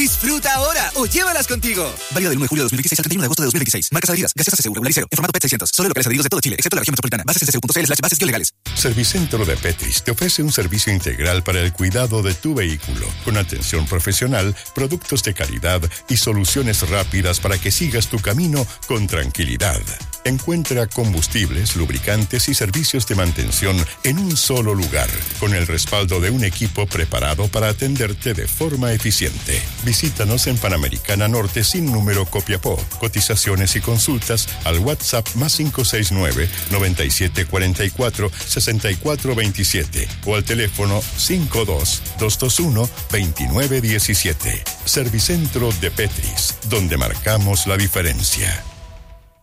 Disfruta ahora o llévalas contigo. Válido del 1 de julio de 2016 al 31 de agosto de 2016. Marcas adheridas. Gaseosa CSU regular y cero. En formato PET 600. Solo locales adheridos de todo Chile, excepto la región metropolitana. Bases CSU.cl/bases biolegales. Servicentro de Petris te ofrece un servicio integral para el cuidado de tu vehículo, con atención profesional, productos de calidad y soluciones rápidas para que sigas tu camino con tranquilidad. Encuentra combustibles, lubricantes y servicios de mantención en un solo lugar, con el respaldo de un equipo preparado para atenderte de forma eficiente. Visítanos en Panamericana Norte sin número Copiapó. Cotizaciones y consultas al WhatsApp +569 9744 6427 o al teléfono 52-221-2917. Servicentro de Petris, donde marcamos la diferencia.